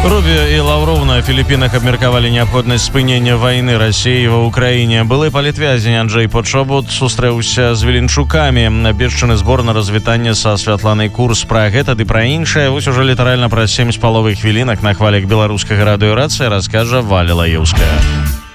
Рубіо і Лаўров на Філіппінах абмеркавалі неабходнасць спынення вайны Расіі ва ўкраіне. Былы палітвязень Анджэй Почобут сустрэўся з Веленчукамі. Абвешчаны збор на развітанне са Святланай Курс. Пра гэта ды пра іншае вось ужо літаральна праз 7,5 хвілінак на хвалях беларускага радыёрацыі раскажа Валя Лаеўская.